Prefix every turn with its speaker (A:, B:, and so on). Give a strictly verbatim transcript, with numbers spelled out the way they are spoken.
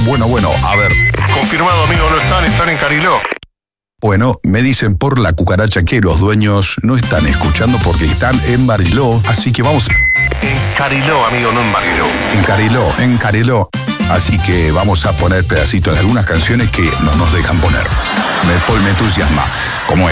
A: Bueno, bueno, a ver.
B: Confirmado, amigo, no están, están en Cariló.
A: Bueno, me dicen por la cucaracha que los dueños no están escuchando porque están en Bariló, así que vamos...
B: En Cariló, amigo, no en Bariló.
A: En Cariló, en Cariló. Así que vamos a poner pedacitos de algunas canciones que no nos dejan poner. Me, me entusiasma, como